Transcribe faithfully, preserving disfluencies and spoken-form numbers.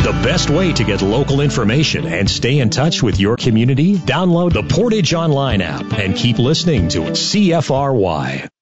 The best way to get local information and stay in touch with your community? Download the Portage Online app and keep listening to C F R Y.